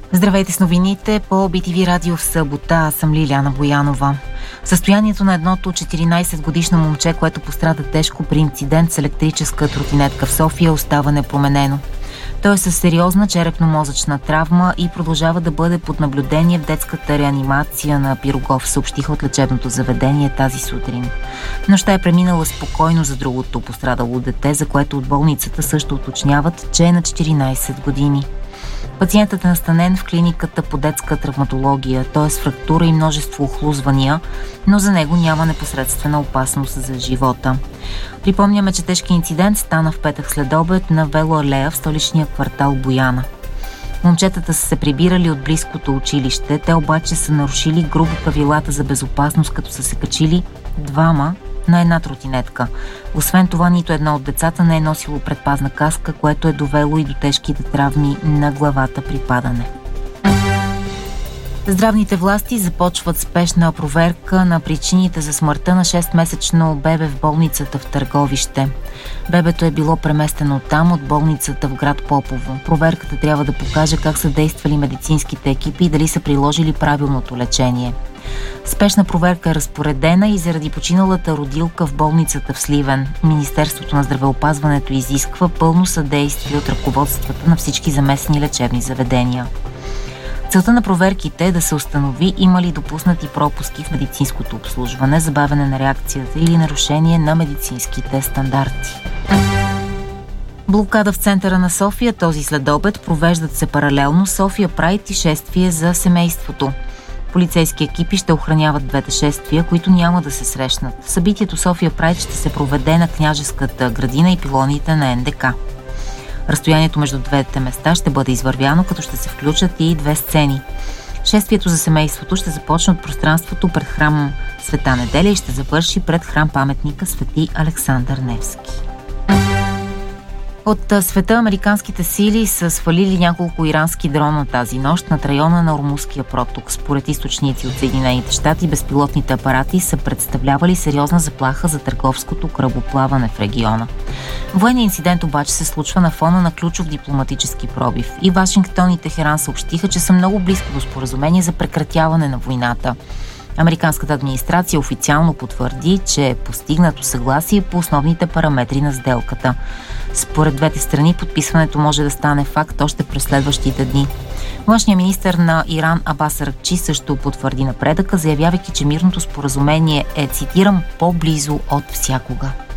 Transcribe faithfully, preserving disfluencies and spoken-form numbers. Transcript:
Здравейте с новините по Би Ти Ви радио в събота. Аз съм Лиляна Боянова. Състоянието на едното четиринайсетгодишно момче, което пострада тежко при инцидент с електрическа тротинетка в София, остава непроменено. Той е със сериозна черепно-мозъчна травма и продължава да бъде под наблюдение в детската реанимация на Пирогов, съобщиха от лечебното заведение тази сутрин. Нощта е преминала спокойно за другото пострадало дете, за което от болницата също уточняват, че е на четиринайсет години. Пациентът е настанен в клиниката по детска травматология, т.е. с фрактура и множество охлузвания, но за него няма непосредствена опасност за живота. Припомняме, че тежки инцидент стана в петък следобед на велоалея в столичния квартал Бояна. Момчетата са се прибирали от близкото училище, те обаче са нарушили грубо правилата за безопасност, като са се качили двама на една тротинетка. Освен това, нито едно от децата не е носило предпазна каска, което е довело и до тежките травми на главата при падане. Здравните власти започват спешна проверка на причините за смъртта на шестмесечно бебе в болницата в Търговище. Бебето е било преместено там от болницата в град Попово. Проверката трябва да покаже как са действали медицинските екипи и дали са приложили правилното лечение. Спешна проверка е разпоредена и заради починалата родилка в болницата в Сливен. Министерството на здравеопазването изисква пълно съдействие от ръководствата на всички заместени лечебни заведения. Целта на проверките е да се установи има ли допуснати пропуски в медицинското обслужване, забавяне на реакцията или нарушение на медицинските стандарти. Блокада в центъра на София този следобед. Провеждат се паралелно София Прайд и шествие за семейството. Полицейски екипи ще охраняват двете шествия, които няма да се срещнат. Събитието София Прайд ще се проведе на Княжеската градина и пилоните на Ен Де Ка. Разстоянието между двете места ще бъде извървяно, като ще се включат и две сцени. Шествието за семейството ще започне от пространството пред храм Света Неделя и ще завърши пред храм паметника Свети Александър Невски. От света американските сили са свалили няколко ирански дрона тази нощ над района на Ормузския проток. Според източници от Съединените щати, безпилотните апарати са представлявали сериозна заплаха за търговското кръвоплаване в региона. Военният инцидент обаче се случва на фона на ключов дипломатически пробив. И Вашингтон и Техеран съобщиха, че са много близко до споразумение за прекратяване на войната. Американската администрация официално потвърди, че е постигнато съгласие по основните параметри на сделката. Според двете страни подписването може да стане факт още през следващите дни. Външният министър на Иран Абас Аракчи също потвърди напредъка, заявявайки, че мирното споразумение е, цитирам, по-близо от всякога.